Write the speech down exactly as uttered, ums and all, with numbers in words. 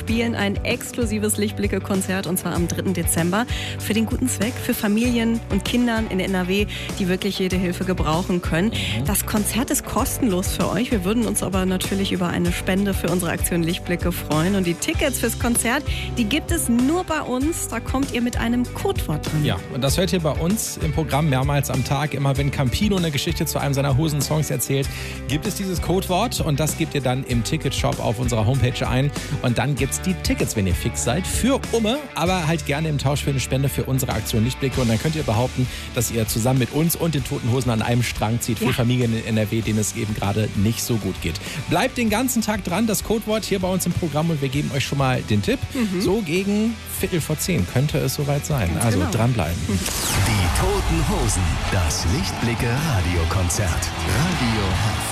spielen ein exklusives Lichtblicke-Konzert und zwar am dritten Dezember für den guten Zweck, für Familien und Kindern in N R W, die wirklich jede Hilfe gebrauchen können. Das Konzert ist kostenlos für euch. Wir würden uns aber natürlich über eine Spende für unsere Aktion Lichtblicke freuen. Und die Tickets fürs Konzert, die gibt es nur bei uns. Da kommt ihr mit einem Codewort drin. Ja, und das hört ihr bei uns im Programm mehrmals am Tag. Immer wenn Campino eine Geschichte zu einem seiner Hosen-Songs erzählt, gibt es dieses Codewort und das gebt ihr dann im Ticketshop auf unserer Homepage ein. Und dann gibt es die Tickets, wenn ihr fix seid, für Umme, aber halt gerne im Tausch für eine Spende für unsere Aktion Lichtblicke. Und dann könnt ihr behaupten, dass ihr zusammen mit uns und den Toten Hosen an einem Strang zieht für Ja. Familien in N R W, denen es eben gerade nicht so gut geht. Bleibt den ganzen Tag dran, das Codewort hier bei uns im Programm und wir geben euch schon mal den Tipp. Mhm. So gegen Viertel vor zehn könnte es soweit sein. Ganz also genau. dranbleiben. Die Toten Hosen, das Lichtblicke Radiokonzert. Radio